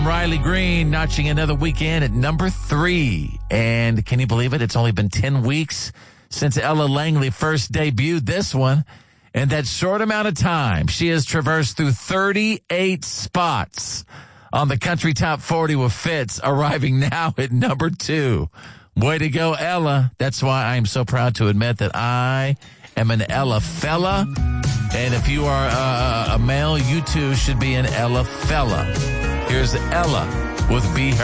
Riley Green notching another weekend at number 3. And can you believe it? It's only been 10 weeks since Ella Langley first debuted this one. In that short amount of time, she has traversed through 38 spots on the Country Top 40 with Fitz, arriving now at number 2. Way to go, Ella. That's why I'm so proud to admit that I am an Ella fella. And if you are a male, you too should be an Ella fella. Here's Ella with Be Her.